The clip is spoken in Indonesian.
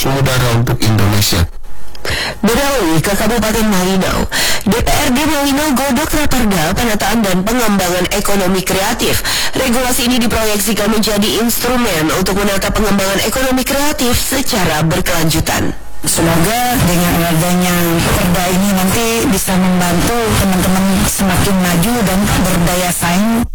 udara untuk Indonesia. Beralih ke Kabupaten Malinau, DPRD Malinau godok Raperda Penataan dan Pengembangan Ekonomi Kreatif. Regulasi ini diproyeksikan menjadi instrumen untuk menata pengembangan ekonomi kreatif secara berkelanjutan. Semoga dengan adanya perda ini nanti bisa membantu teman-teman semakin maju dan berdaya saing